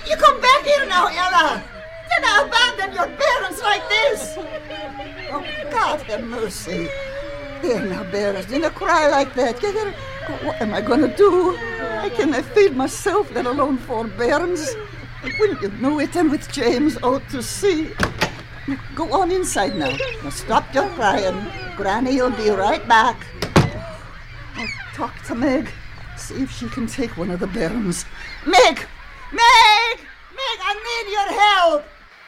You come back here now, Ella. Do not abandon your parents like this. Oh, God have mercy. Here now, Bears, do not cry like that. What am I going to do? I cannot feed myself, let alone 4 bairns. Wouldn't you know it, and with James out to sea? Go on inside now. Now stop your crying. Granny will be right back. I'll talk to Meg. See if she can take one of the bairns. Meg! Meg! Meg, I need your help!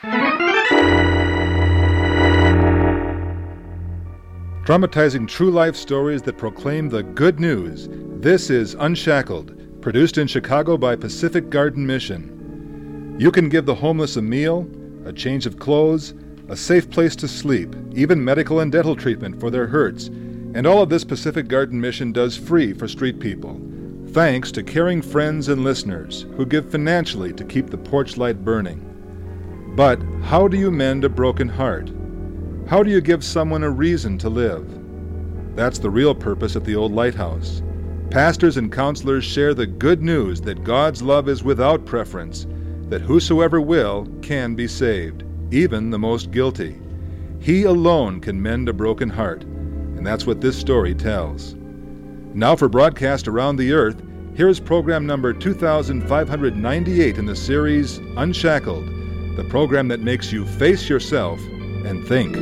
Dramatizing true life stories that proclaim the good news. This is Unshackled, produced in Chicago by Pacific Garden Mission. You can give the homeless a meal, a change of clothes, a safe place to sleep, even medical and dental treatment for their hurts. And all of this Pacific Garden Mission does free for street people. Thanks to caring friends and listeners who give financially to keep the porch light burning. But how do you mend a broken heart? How do you give someone a reason to live? That's the real purpose at the Old Lighthouse. Pastors and counselors share the good news that God's love is without preference, that whosoever will can be saved, even the most guilty. He alone can mend a broken heart, and that's what this story tells. Now for broadcast around the earth, here's program number 2598 in the series Unshackled, the program that makes you face yourself and think.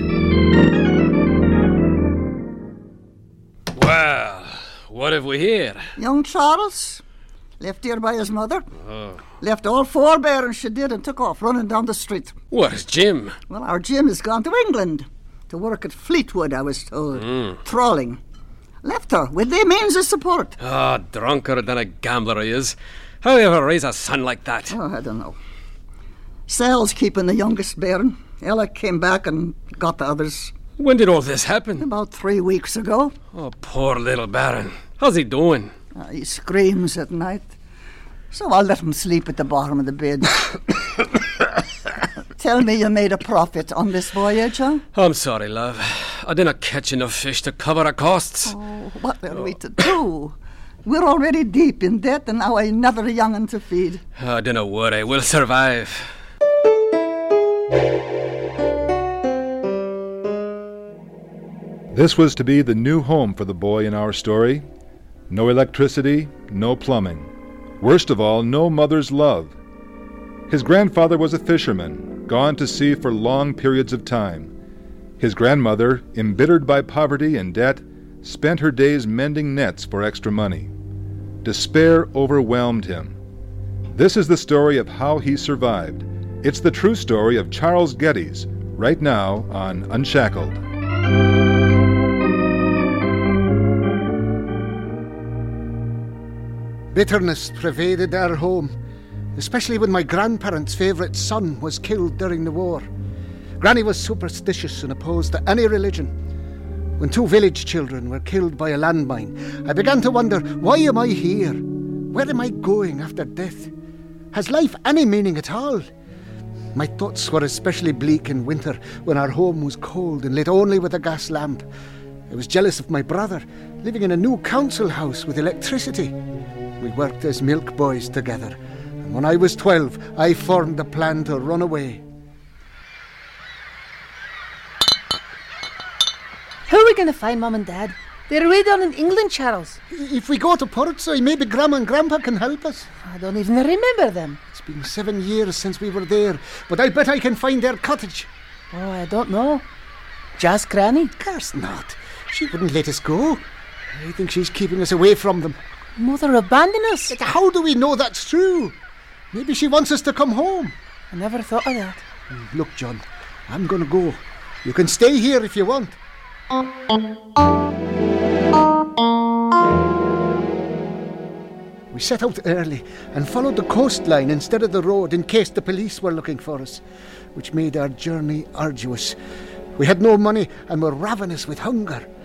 Well, what have we here? Young Charles, left here by his mother. Left all 4 bairns she did and took off running down the street. Where's Jim? Well, our Jim has gone to England to work at Fleetwood, I was told. Trawling. Left her with the means of support. Drunker than a gambler he is. How do you ever raise a son like that? Oh, I don't know. Sal's keeping the youngest bairn. Ella came back and got the others. When did all this happen? About 3 weeks ago. Oh, poor little Baron. How's he doing? He screams at night. So I'll let him sleep at the bottom of the bed. Tell me you made a profit on this voyage, huh? I'm sorry, love. I didn't catch enough fish to cover our costs. Oh, what are we to do? We're already deep in debt, and now another young'un to feed. Don't worry, we'll survive. This was to be the new home for the boy in our story. No electricity, no plumbing. Worst of all, no mother's love. His grandfather was a fisherman, gone to sea for long periods of time. His grandmother, embittered by poverty and debt, spent her days mending nets for extra money. Despair overwhelmed him. This is the story of how he survived. It's the true story of Charles Geddes, right now on Unshackled. Bitterness pervaded our home, especially when my grandparents' favourite son was killed during the war. Granny was superstitious and opposed to any religion. When 2 village children were killed by a landmine, I began to wonder, why am I here? Where am I going after death? Has life any meaning at all? My thoughts were especially bleak in winter when our home was cold and lit only with a gas lamp. I was jealous of my brother, living in a new council house with electricity. We worked as milk boys together, and when I was 12, I formed the plan to run away. How are we going to find Mum and Dad? They're way down in England, Charles. If we go to Portside, maybe Grandma and Grandpa can help us. I don't even remember them. It's been 7 years since we were there, but I bet I can find their cottage. Oh, I don't know. Just Granny? Of course not. She wouldn't let us go. I think she's keeping us away from them. Mother abandoned us. But how do we know that's true? Maybe she wants us to come home. I never thought of that. Look, John, I'm going to go. You can stay here if you want. We set out early and followed the coastline instead of the road in case the police were looking for us, which made our journey arduous. We had no money and were ravenous with hunger.